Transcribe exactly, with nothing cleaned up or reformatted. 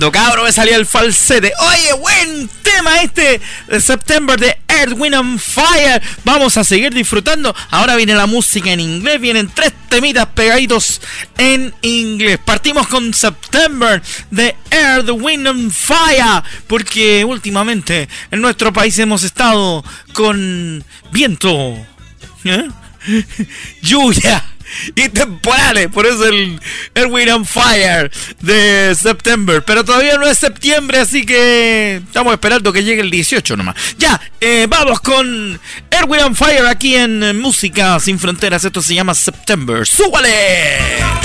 Cabro, me salía el falsete. Oye, buen tema este de September de Earth, Wind and Fire. Vamos a seguir disfrutando. Ahora viene la música en inglés. Vienen tres temitas pegaditos en inglés. Partimos con September de Earth, Wind and Fire, porque últimamente en nuestro país hemos estado con viento, ¿eh? lluvia y temporales, por eso el, el Wind and Fire de September. Pero todavía no es septiembre, así que estamos esperando que llegue el dieciocho nomás. Ya, eh, vamos con el Wind and Fire aquí en Música Sin Fronteras. Esto se llama September. ¡Súbale!